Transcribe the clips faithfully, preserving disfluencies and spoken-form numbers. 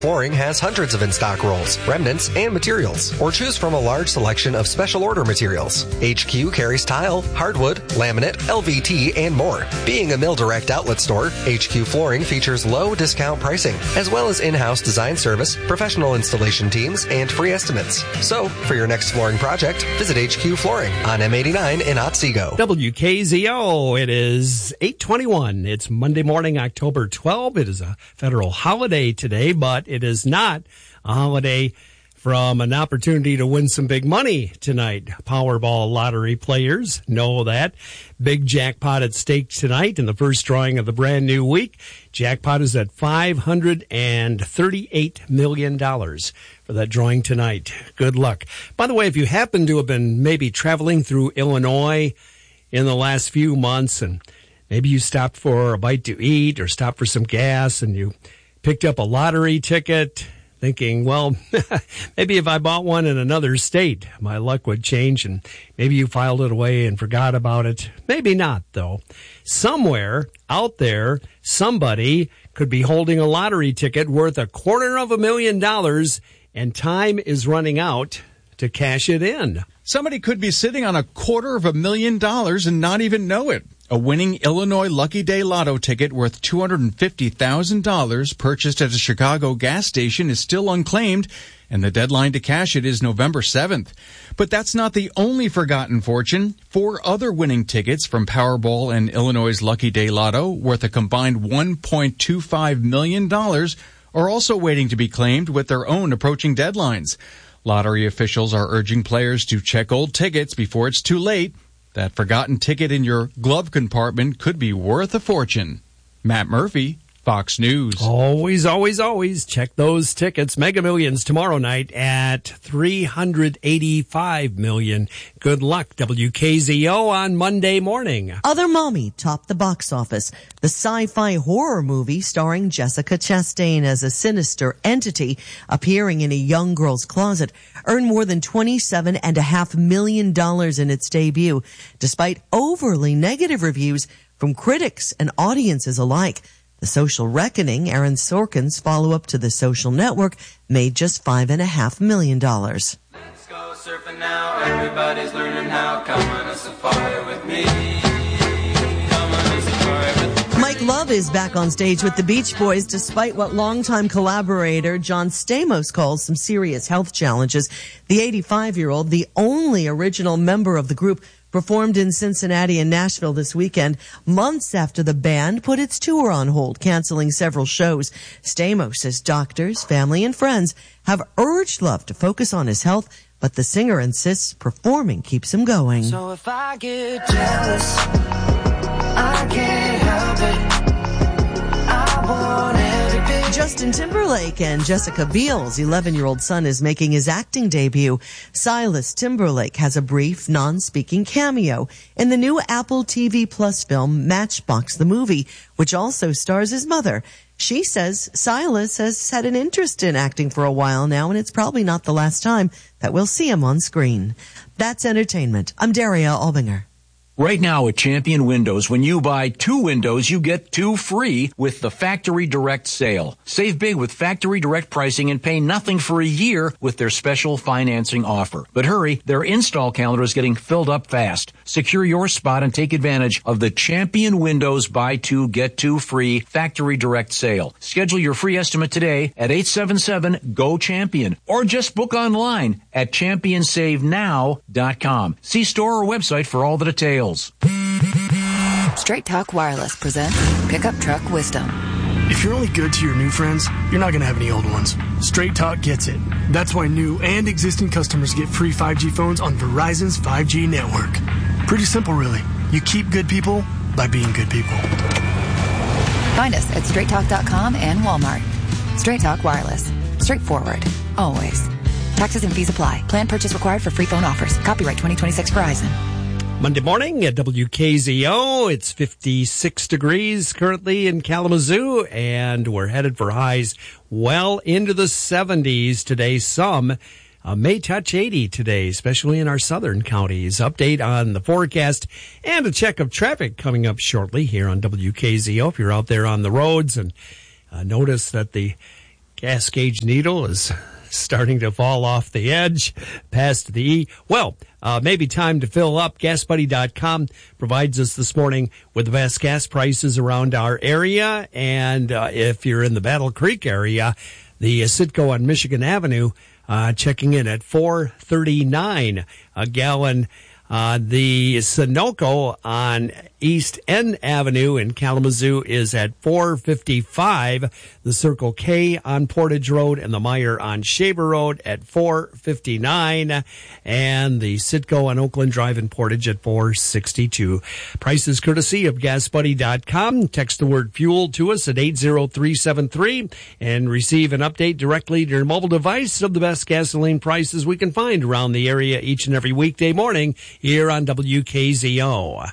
Flooring has hundreds of in-stock rolls, remnants, and materials, or choose from a large selection of special order materials. H Q carries tile, hardwood, laminate, L V T, and more. Being a Mill Direct outlet store, H Q Flooring features low discount pricing, as well as in-house design service, professional installation teams, and free estimates. So, for your next flooring project, visit H Q Flooring on M eighty-nine in Otsego. W K Z O, it is eight twenty-one. It's Monday morning, October twelfth. It is a federal holiday today, but it is not a holiday from an opportunity to win some big money tonight. Powerball lottery players know that. Big jackpot at stake tonight in the first drawing of the brand new week. Jackpot is at five hundred thirty-eight million dollars for that drawing tonight. Good luck. By the way, if you happen to have been maybe traveling through Illinois in the last few months and maybe you stopped for a bite to eat or stopped for some gas and you picked up a lottery ticket thinking, well, maybe if I bought one in another state, my luck would change, and maybe you filed it away and forgot about it. Maybe not, though. Somewhere out there, somebody could be holding a lottery ticket worth a quarter of a million dollars, and time is running out to cash it in. Somebody could be sitting on a quarter of a million dollars and not even know it. A winning Illinois Lucky Day Lotto ticket worth two hundred fifty thousand dollars purchased at a Chicago gas station is still unclaimed, and the deadline to cash it is November seventh. But that's not the only forgotten fortune. Four other winning tickets from Powerball and Illinois' Lucky Day Lotto, worth a combined one point two five million dollars, are also waiting to be claimed with their own approaching deadlines. Lottery officials are urging players to check old tickets before it's too late. That forgotten ticket in your glove compartment could be worth a fortune. Matt Murphy, Fox News. Always, always, always check those tickets. Mega Millions tomorrow night at three hundred eighty-five million dollars. Good luck, W K Z O on Monday morning. Other Mommy topped the box office. The sci-fi horror movie starring Jessica Chastain as a sinister entity appearing in a young girl's closet earned more than twenty-seven point five million dollars in its debut, despite overly negative reviews from critics and audiences alike. The Social Reckoning, Aaron Sorkin's follow-up to The Social Network, made just five point five million dollars. Let's go surfing now. Everybody's learning how. Come on a safari with me. Come on a safari with me. Mike Love is back on stage with the Beach Boys, despite what longtime collaborator John Stamos calls some serious health challenges. The eighty-five-year-old, the only original member of the group, performed in Cincinnati and Nashville this weekend, months after the band put its tour on hold, canceling several shows. Stamos says doctors, family, and friends have urged Love to focus on his health, but the singer insists performing keeps him going. So if I get jealous, I can't help it. I want every bit. Justin Timberlake and Jessica Biel's eleven-year-old son is making his acting debut. Silas Timberlake has a brief, non-speaking cameo in the new Apple T V Plus film Matchbox the Movie, which also stars his mother. She says Silas has had an interest in acting for a while now, and it's probably not the last time that we'll see him on screen. That's entertainment. I'm Daria Albinger. Right now at Champion Windows, when you buy two windows, you get two free with the Factory Direct sale. Save big with Factory Direct pricing and pay nothing for a year with their special financing offer. But hurry, their install calendar is getting filled up fast. Secure your spot and take advantage of the Champion Windows buy two, get two free Factory Direct sale. Schedule your free estimate today at eight seven seven, G O CHAMPION or just book online at champion save now dot com. See store or website for all the details. Straight Talk Wireless presents Pickup Truck Wisdom. If you're only good to your new friends, you're not going to have any old ones. Straight Talk gets it. That's why new and existing customers get free five G phones on Verizon's five G network. Pretty simple, really. You keep good people by being good people. Find us at straight talk dot com and Walmart. Straight Talk Wireless. Straightforward. Always. Taxes and fees apply. Plan purchase required for free phone offers. Copyright twenty twenty-six Verizon. Monday morning at W K Z O. It's fifty-six degrees currently in Kalamazoo, and we're headed for highs well into the seventies today. Some uh, may touch eighty today, especially in our southern counties. Update on the forecast and a check of traffic coming up shortly here on W K Z O. If you're out there on the roads and uh, notice that the gas gauge needle is starting to fall off the edge past the E. Well, uh, maybe time to fill up. gas buddy dot com provides us this morning with the best gas prices around our area. And uh, if you're in the Battle Creek area, the uh, Citgo on Michigan Avenue uh, checking in at four thirty-nine a gallon. Uh, the Sunoco on East End Avenue in Kalamazoo is at four fifty-five. The Circle K on Portage Road and the Meyer on Shaver Road at four fifty-nine. And the Citgo on Oakland Drive in Portage at four sixty-two. Prices courtesy of gas buddy dot com. Text the word fuel to us at eight zero three seven three and receive an update directly to your mobile device of the best gasoline prices we can find around the area each and every weekday morning here on W K Z O.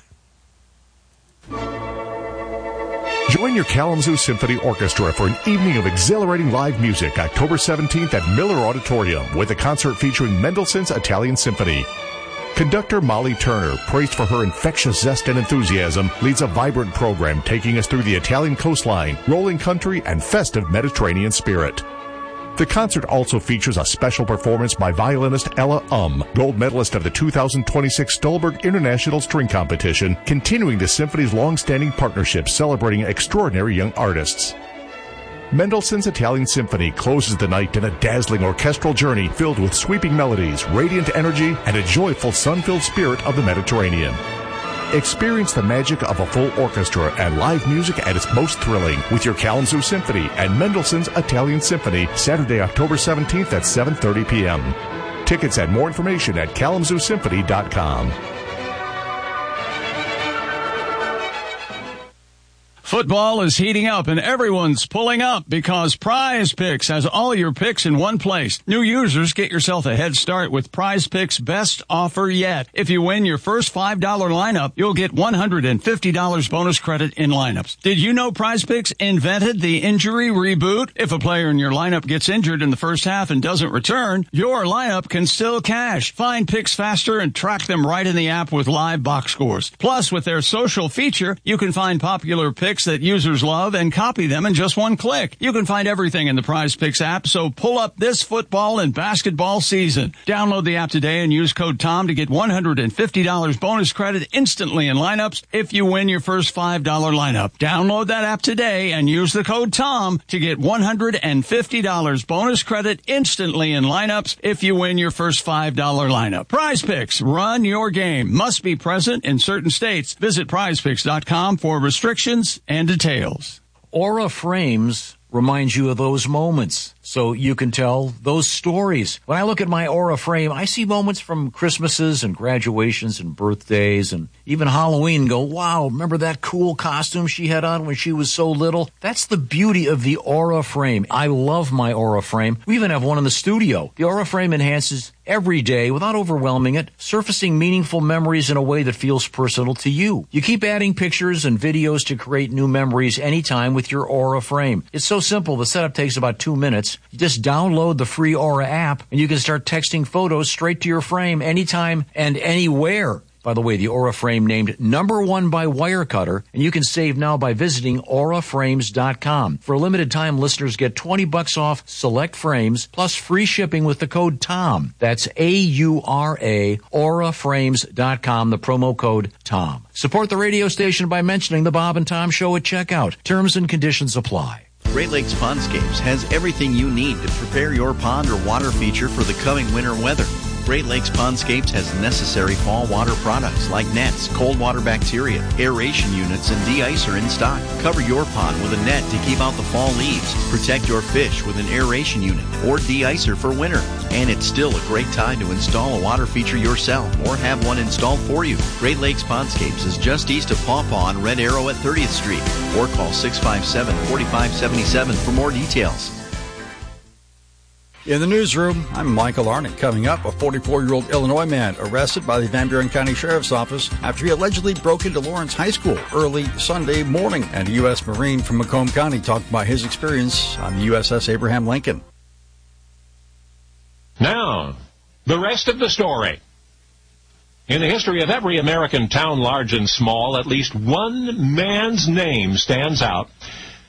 Join your Kalamazoo Symphony Orchestra for an evening of exhilarating live music October seventeenth at Miller Auditorium with a concert featuring Mendelssohn's Italian Symphony. Conductor Molly Turner, praised for her infectious zest and enthusiasm, leads a vibrant program taking us through the Italian coastline, rolling country, and festive Mediterranean spirit. The concert also features a special performance by violinist Ella Um, gold medalist of the two thousand twenty-six Stolberg International String Competition, continuing the symphony's long-standing partnership celebrating extraordinary young artists. Mendelssohn's Italian Symphony closes the night in a dazzling orchestral journey filled with sweeping melodies, radiant energy, and a joyful sun-filled spirit of the Mediterranean. Experience the magic of a full orchestra and live music at its most thrilling with your Kalamazoo Symphony and Mendelssohn's Italian Symphony Saturday, October seventeenth at seven thirty p.m. Tickets and more information at kalamazoo symphony dot com. Football is heating up and everyone's pulling up because Prize Picks has all your picks in one place. New users, get yourself a head start with Prize Picks' best offer yet. If you win your first five dollar lineup, you'll get one hundred fifty dollars bonus credit in lineups. Did you know Prize Picks invented the injury reboot? If a player in your lineup gets injured in the first half and doesn't return, your lineup can still cash. Find picks faster and track them right in the app with live box scores. Plus, with their social feature, you can find popular picks that users love and copy them in just one click. You can find everything in the Prize Picks app, so pull up this football and basketball season. Download the app today and use code TOM to get one hundred fifty dollars bonus credit instantly in lineups if you win your first five dollar lineup. Download that app today and use the code TOM to get one hundred fifty dollars bonus credit instantly in lineups if you win your first five dollar lineup. Prize Picks, run your game. Must be present in certain states. Visit prize picks dot com for restrictions and details. Aura Frames reminds you of those moments, so you can tell those stories. When I look at my Aura frame, I see moments from Christmases and graduations and birthdays and even Halloween and go, wow, remember that cool costume she had on when she was so little? That's the beauty of the Aura frame. I love my Aura frame. We even have one in the studio. The Aura frame enhances every day without overwhelming it, surfacing meaningful memories in a way that feels personal to you. You keep adding pictures and videos to create new memories anytime with your Aura frame. It's so simple. The setup takes about two minutes. You just download the free Aura app and you can start texting photos straight to your frame anytime and anywhere. By the way, the Aura frame named number one by Wirecutter, and you can save now by visiting aura frames dot com. For a limited time, listeners get twenty bucks off select frames plus free shipping with the code TOM. That's A U R A, aura frames dot com, the promo code TOM. Support the radio station by mentioning the Bob and Tom Show at checkout. Terms and conditions apply. Great Lakes Pondscapes has everything you need to prepare your pond or water feature for the coming winter weather. Great Lakes Pondscapes has necessary fall water products like nets, cold water bacteria, aeration units, and de-icer in stock. Cover your pond with a net to keep out the fall leaves. Protect your fish with an aeration unit or de-icer for winter. And it's still a great time to install a water feature yourself or have one installed for you. Great Lakes Pondscapes is just east of Paw Paw on Red Arrow at thirtieth Street. Or call six five seven, four five seven seven for more details. In the newsroom, I'm Michael Arnott. Coming up, a forty-four-year-old Illinois man arrested by the Van Buren County Sheriff's Office after he allegedly broke into Lawrence High School early Sunday morning. And a U S Marine from Macomb County talked about his experience on the U S S Abraham Lincoln. Now, the rest of the story. In the history of every American town, large and small, at least one man's name stands out.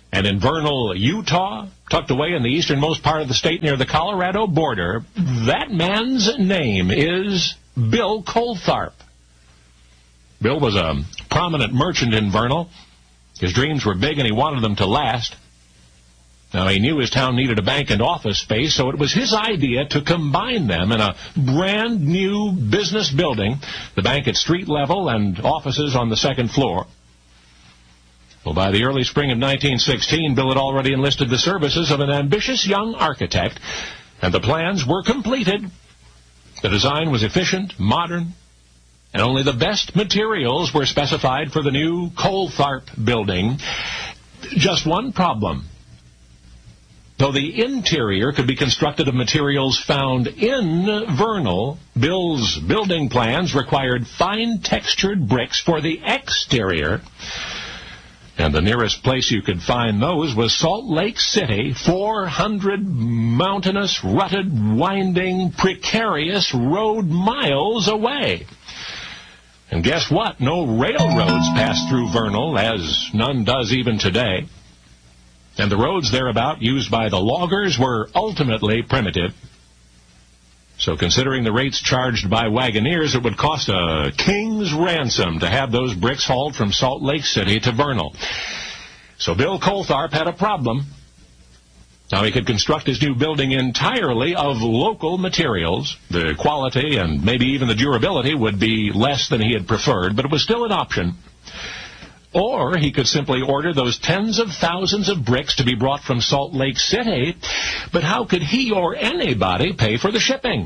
And in Vernal, Utah, tucked away in the easternmost part of the state near the Colorado border, that man's name is Bill Coltharp. Bill was a prominent merchant in Vernal. His dreams were big and he wanted them to last. Now, he knew his town needed a bank and office space, so it was his idea to combine them in a brand new business building, the bank at street level and offices on the second floor. Well, by the early spring of nineteen sixteen, Bill had already enlisted the services of an ambitious young architect, and the plans were completed. The design was efficient, modern, and only the best materials were specified for the new Coltharp building. Just one problem. Though the interior could be constructed of materials found in Vernal, Bill's building plans required fine-textured bricks for the exterior. And the nearest place you could find those was Salt Lake City, four hundred mountainous, rutted, winding, precarious road miles away. And guess what? No railroads pass through Vernal, as none does even today. And the roads thereabout used by the loggers were ultimately primitive. So considering the rates charged by wagoneers, it would cost a king's ransom to have those bricks hauled from Salt Lake City to Vernal. So Bill Coltharp had a problem. Now, he could construct his new building entirely of local materials. The quality and maybe even the durability would be less than he had preferred, but it was still an option. Or he could simply order those tens of thousands of bricks to be brought from Salt Lake City, but how could he or anybody pay for the shipping?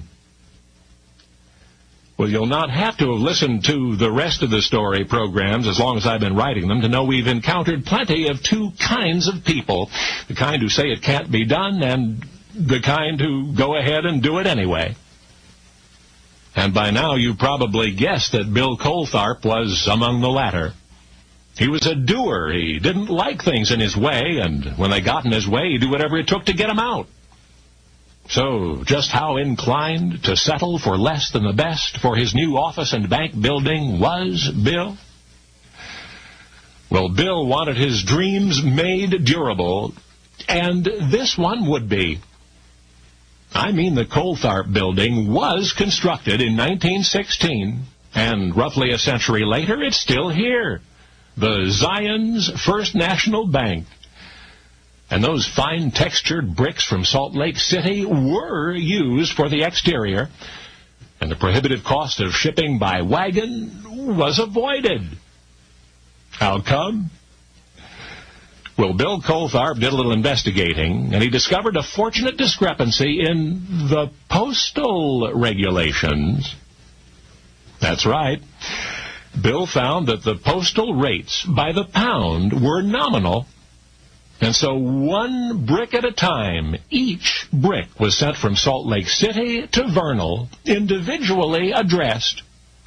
Well, you'll not have to have listened to the rest of the story programs as long as I've been writing them to know we've encountered plenty of two kinds of people, the kind who say it can't be done and the kind who go ahead and do it anyway. And by now you probably guessed that Bill Coltharp was among the latter. He was a doer. He didn't like things in his way, and when they got in his way, he'd do whatever it took to get them out. So, just how inclined to settle for less than the best for his new office and bank building was Bill? Well, Bill wanted his dreams made durable, and this one would be. I mean, the Coltharp building was constructed in nineteen sixteen, and roughly a century later, it's still here. The Zion's First National Bank. And those fine-textured bricks from Salt Lake City were used for the exterior, and the prohibitive cost of shipping by wagon was avoided. How come? Well, Bill Coltharp did a little investigating, and he discovered a fortunate discrepancy in the postal regulations. That's right. Bill found that the postal rates by the pound were nominal, and so one brick at a time, each brick was sent from Salt Lake City to Vernal, individually addressed.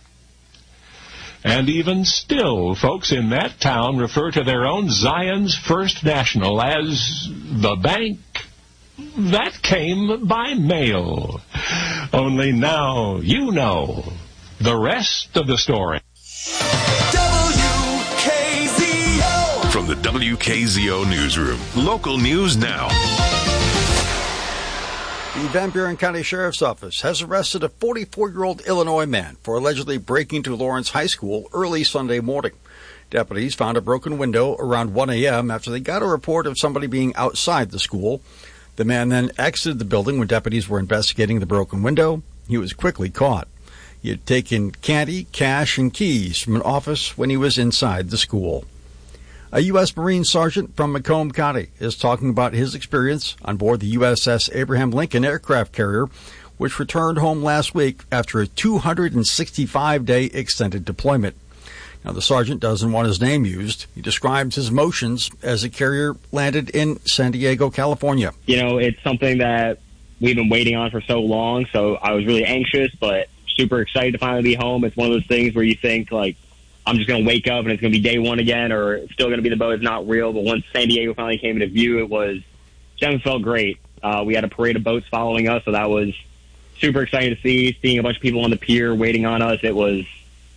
And even still, folks in that town refer to their own Zion's First National as the bank that came by mail. Only now you know the rest of the story. W K Z O. From the W K Z O Newsroom, local news now. The Van Buren County Sheriff's Office has arrested a forty-four-year-old Illinois man for allegedly breaking into Lawrence High School early Sunday morning. Deputies found a broken window around one a.m. after they got a report of somebody being outside the school. The man then exited the building when deputies were investigating the broken window. He was quickly caught. He had taken candy, cash, and keys from an office when he was inside the school. A U S Marine sergeant from Macomb County is talking about his experience on board the U S S Abraham Lincoln aircraft carrier, which returned home last week after a two hundred sixty-five day extended deployment. Now, the sergeant doesn't want his name used. He describes his emotions as the carrier landed in San Diego, California. You know, it's something that we've been waiting on for so long, so I was really anxious, but super excited to finally be home. It's one of those things where you think, like, I'm just going to wake up and it's going to be day one again, or it's still going to be the boat. It's not real. But once San Diego finally came into view, it was, it felt great. Uh, we had a parade of boats following us, so that was super exciting to see. Seeing a bunch of people on the pier waiting on us, it was,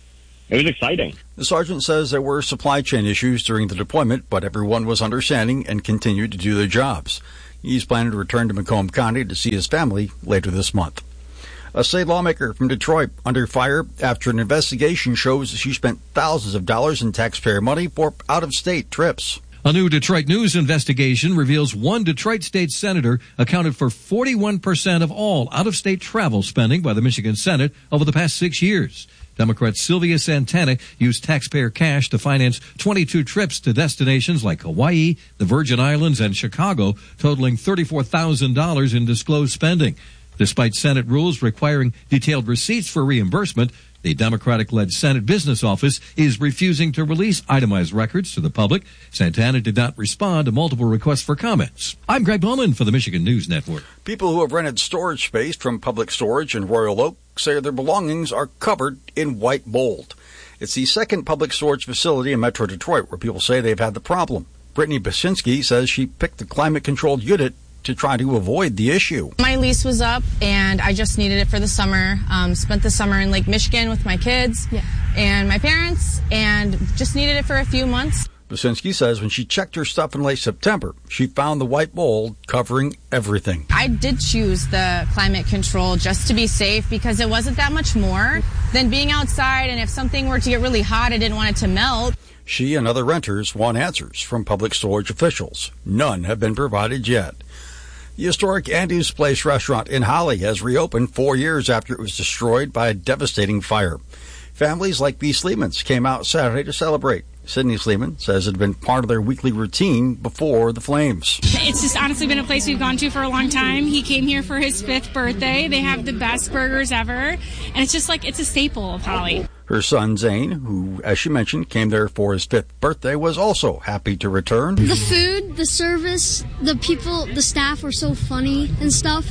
it was exciting. The sergeant says there were supply chain issues during the deployment, but everyone was understanding and continued to do their jobs. He's planning to return to Macomb County to see his family later this month. A state lawmaker from Detroit under fire after an investigation shows she spent thousands of dollars in taxpayer money for out-of-state trips. A new Detroit News investigation reveals one Detroit state senator accounted for forty-one percent of all out-of-state travel spending by the Michigan Senate over the past six years. Democrat Sylvia Santana used taxpayer cash to finance twenty-two trips to destinations like Hawaii, the Virgin Islands, and Chicago, totaling thirty-four thousand dollars in disclosed spending. Despite Senate rules requiring detailed receipts for reimbursement, the Democratic-led Senate Business Office is refusing to release itemized records to the public. Santana did not respond to multiple requests for comments. I'm Greg Bowman for the Michigan News Network. People who have rented storage space from Public Storage in Royal Oak say their belongings are covered in white mold. It's the second public storage facility in Metro Detroit where people say they've had the problem. Brittany Basinski says she picked the climate-controlled unit to try to avoid the issue. My lease was up, and I just needed it for the summer. Um, spent the summer in Lake Michigan with my kids yeah. and my parents, and just needed it for a few months. Basinski says when she checked her stuff in late September, she found the white mold covering everything. I did choose the climate control just to be safe because it wasn't that much more than being outside, and if something were to get really hot, I didn't want it to melt. She and other renters want answers from Public Storage officials. None have been provided yet. The historic Andy's Place restaurant in Holly has reopened four years after it was destroyed by a devastating fire. Families like the Sleemans came out Saturday to celebrate. Sydney Sleeman says it had been part of their weekly routine before the flames. It's just honestly been a place we've gone to for a long time. He came here for his fifth birthday. They have the best burgers ever. And it's just like, it's a staple of Holly. Her son, Zane, who, as she mentioned, came there for his fifth birthday, was also happy to return. The food, the service, the people, the staff were so funny and stuff.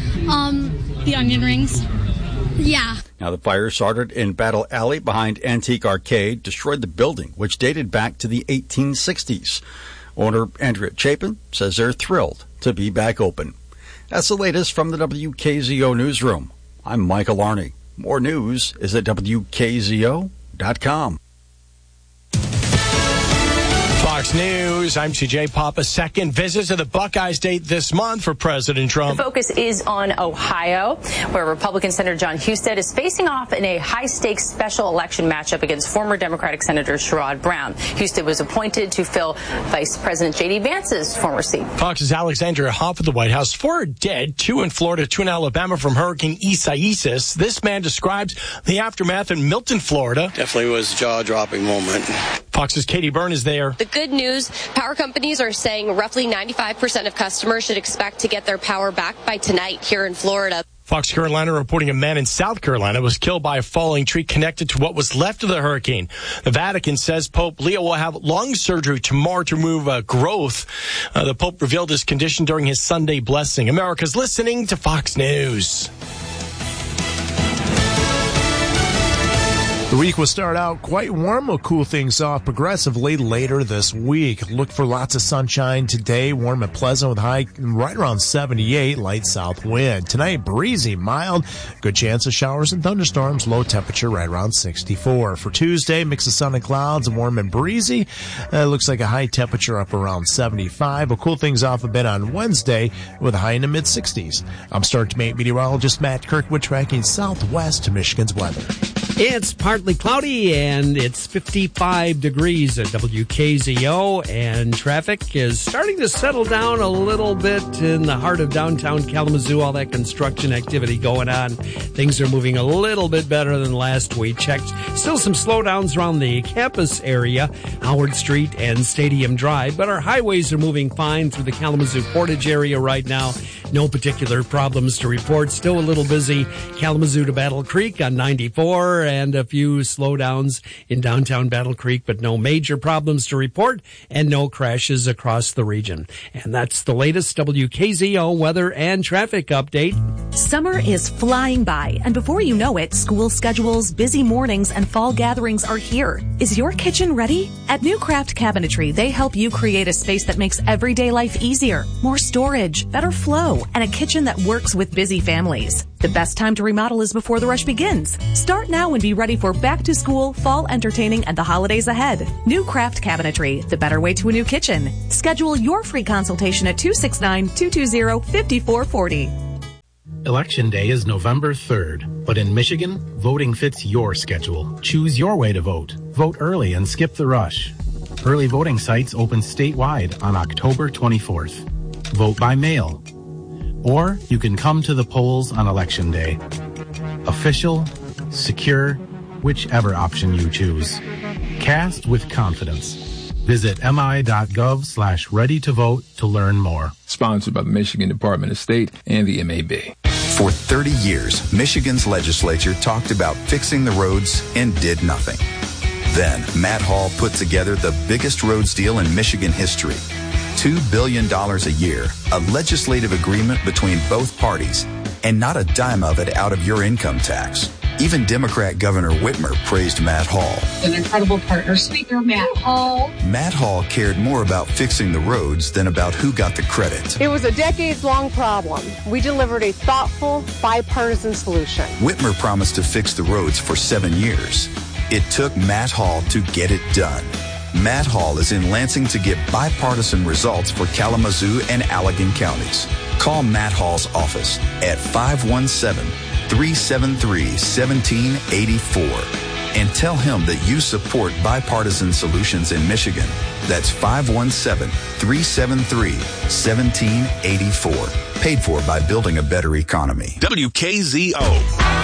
Um, the onion rings. Yeah. Now, the fire started in Battle Alley behind Antique Arcade, destroyed the building, which dated back to the eighteen sixties. Owner Andrea Chapin says they're thrilled to be back open. That's the latest from the W K Z O newsroom. I'm Michael Arney. More news is at W K Z O dot com. Fox News, I'm C J Papa. Second visit to the Buckeye State this month for President Trump. The focus is on Ohio, where Republican Senator John Husted is facing off in a high-stakes special election matchup against former Democratic Senator Sherrod Brown. Husted was appointed to fill Vice President J D Vance's former seat. Fox's Alexandria Hoff at the White House. Four are dead, two in Florida, two in Alabama from Hurricane Isaias. This man describes the aftermath in Milton, Florida. Definitely was a jaw-dropping moment. Fox's Katie Byrne is there. The good news, power companies are saying roughly ninety-five percent of customers should expect to get their power back by tonight here in Florida. Fox Carolina reporting a man in South Carolina was killed by a falling tree connected to what was left of the hurricane. The Vatican says Pope Leo will have lung surgery tomorrow to remove uh, growth. Uh, the Pope revealed his condition during his Sunday blessing. America's listening to Fox News. The week will start out quite warm. Will cool things off progressively later this week. Look for lots of sunshine today. Warm and pleasant with high right around seventy-eight. Light south wind. Tonight, breezy, mild. Good chance of showers and thunderstorms. Low temperature right around sixty-four. For Tuesday, mix of sun and clouds. Warm and breezy. Uh, looks like a high temperature up around seventy-five. Will cool things off a bit on Wednesday with a high in the mid-sixties. I'm Star Mate meteorologist Matt Kirkwood tracking southwest to Michigan's weather. It's partly cloudy and it's fifty-five degrees at W K Z O, and traffic is starting to settle down a little bit in the heart of downtown Kalamazoo. All that construction activity going on. Things are moving a little bit better than last we checked. Still some slowdowns around the campus area, Howard Street and Stadium Drive, but our highways are moving fine through the Kalamazoo Portage area right now. No particular problems to report. Still a little busy Kalamazoo to Battle Creek on ninety-four, and a few slowdowns in downtown Battle Creek, but no major problems to report and no crashes across the region. And that's the latest W K Z O weather and traffic update. Summer is flying by, and before you know it, school schedules, busy mornings, and fall gatherings are here. Is your kitchen ready? At New Craft Cabinetry, they help you create a space that makes everyday life easier, more storage, better flow, and a kitchen that works with busy families. The best time to remodel is before the rush begins. Start now and be ready for back to school, fall entertaining, and the holidays ahead. New Craft Cabinetry, the better way to a new kitchen. Schedule your free consultation at two six nine, two two zero, five four four zero. Election Day is November third, but in Michigan, voting fits your schedule. Choose your way to vote. Vote early and skip the rush. Early voting sites open statewide on October twenty-fourth. Vote by mail. Or you can come to the polls on Election Day. Official, secure, whichever option you choose. Cast with confidence. Visit mi.gov slash ready to vote to learn more. Sponsored by the Michigan Department of State and the M A B. For thirty years, Michigan's legislature talked about fixing the roads and did nothing. Then, Matt Hall put together the biggest roads deal in Michigan history. two billion dollars a year, a legislative agreement between both parties, and not a dime of it out of your income tax. Even Democrat Governor Whitmer praised Matt Hall. An incredible partner, Speaker Matt Hall. Matt Hall cared more about fixing the roads than about who got the credit. It was a decades-long problem. We delivered a thoughtful, bipartisan solution. Whitmer promised to fix the roads for seven years. It took Matt Hall to get it done. Matt Hall is in Lansing to get bipartisan results for Kalamazoo and Allegan counties. Call Matt Hall's office at five one seven, three seven three, one seven eight four and tell him that you support bipartisan solutions in Michigan. That's five one seven, three seven three, one seven eight four. Paid for by Building a Better Economy. W K Z O.